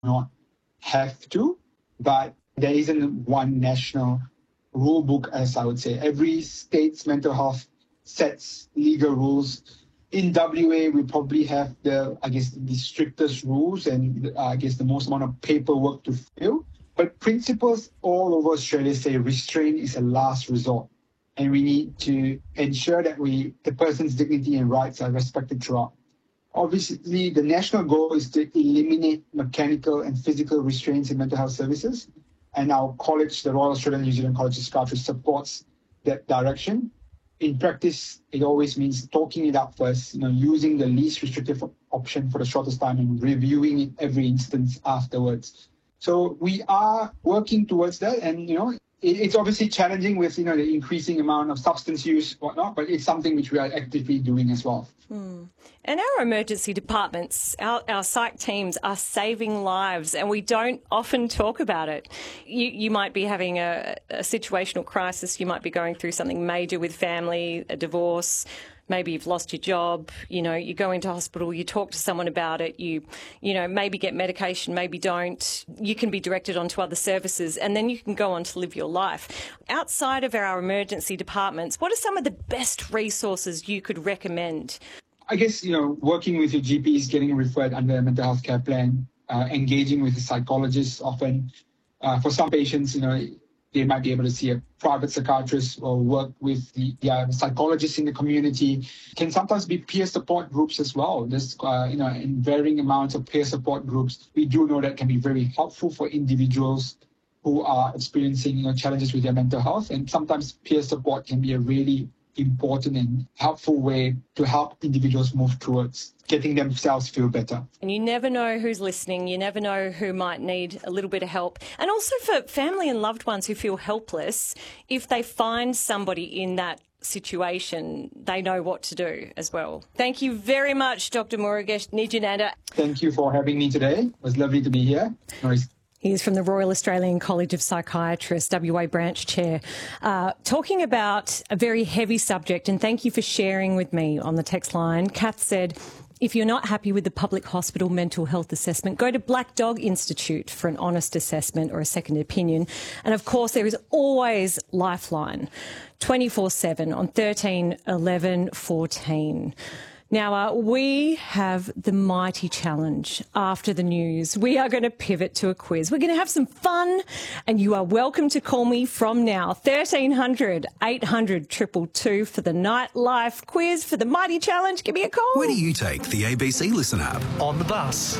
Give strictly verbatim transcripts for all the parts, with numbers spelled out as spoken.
not have to, but there isn't one national rule book, as I would say. Every state's mental health sets legal rules. In W A, we probably have the, I guess, the strictest rules and uh, I guess the most amount of paperwork to fill. But principles all over Australia say restraint is a last resort. And we need to ensure that we, the person's dignity and rights are respected throughout. Obviously, the national goal is to eliminate mechanical and physical restraints in mental health services. And our college, the Royal Australian New Zealand College of Psychiatry, supports that direction. In practice, it always means talking it up first, you know, using the least restrictive option for the shortest time and reviewing it every instance afterwards. So we are working towards that, and, you know, it's obviously challenging with, you know, the increasing amount of substance use, whatnot, but it's something which we are actively doing as well. Hmm. And our emergency departments, our, our psych teams are saving lives, and we don't often talk about it. You, you might be having a, a situational crisis, you might be going through something major with family, a divorce, maybe you've lost your job, you know, you go into hospital, you talk to someone about it, you, you know, maybe get medication, maybe don't. You can be directed onto other services, and then you can go on to live your life. Outside of our emergency departments, what are some of the best resources you could recommend? I guess, you know, working with your G Ps, getting referred under a mental health care plan, uh, engaging with a psychologist often. Uh, for some patients, you know, they might be able to see a private psychiatrist or work with the, the uh, psychologists in the community. Can sometimes be peer support groups as well. There's, uh, you know, in varying amounts of peer support groups. We do know that can be very helpful for individuals who are experiencing, you know, challenges with their mental health. And sometimes peer support can be a really important and helpful way to help individuals move towards getting themselves feel better. And you never know who's listening. You never know who might need a little bit of help. And also for family and loved ones who feel helpless, if they find somebody in that situation, they know what to do as well. Thank you very much, Doctor Murugesh Nityananda. Thank you for having me today. It was lovely to be here. Nice. He is from the Royal Australian College of Psychiatrists, W A branch chair, uh, talking about a very heavy subject. And thank you for sharing with me on the text line. Kath said, if you're not happy with the public hospital mental health assessment, go to Black Dog Institute for an honest assessment or a second opinion. And of course, there is always Lifeline, twenty-four seven on thirteen eleven fourteen. Now, uh, we have the mighty challenge after the news. We are going to pivot to a quiz. We're going to have some fun, and you are welcome to call me from now. thirteen hundred, eight hundred, two two two for the nightlife quiz, for the mighty challenge. Give me a call. Where do you take the A B C Listen app? On the bus.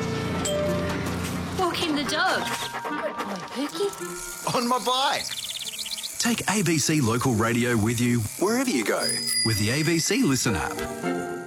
Walking the dog. Good boy, Pookie. On my bike. Take A B C Local Radio with you wherever you go with the A B C Listen app.